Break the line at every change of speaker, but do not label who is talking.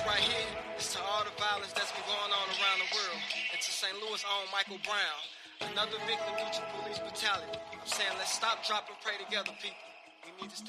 right here is to all the violence that's been going on around the world, and to St. Louis' own Michael Brown, another victim due to police brutality. I'm saying let's stop, drop, and pray together, people. We need to